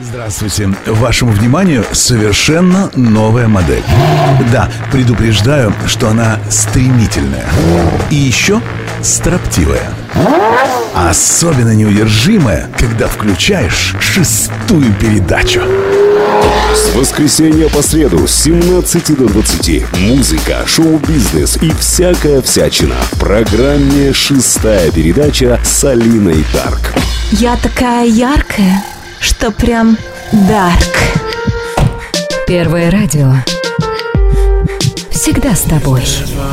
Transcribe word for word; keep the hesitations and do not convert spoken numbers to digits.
Здравствуйте. Вашему вниманию совершенно новая модель. Да, предупреждаю, что она стремительная. И еще строптивая. Особенно неудержимая, когда включаешь шестую передачу. С воскресенья по среду с семнадцати до двадцати музыка, шоу-бизнес и всякая всячина в программе «Шестая передача» с Алиной Дарк. Я такая яркая, что прям дарк. Первое радио. Всегда с тобой.